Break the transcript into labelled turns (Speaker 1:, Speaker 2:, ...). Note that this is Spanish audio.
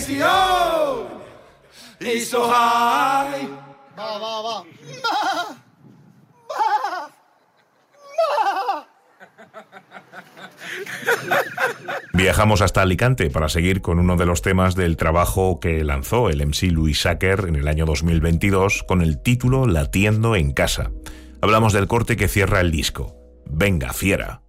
Speaker 1: presión y so high.
Speaker 2: Va.
Speaker 3: Viajamos hasta Alicante para seguir con uno de los temas del trabajo que lanzó el MC Luis Sacker en el año 2022 con el título Latiendo en casa. Hablamos del corte que cierra el disco. Venga, fiera.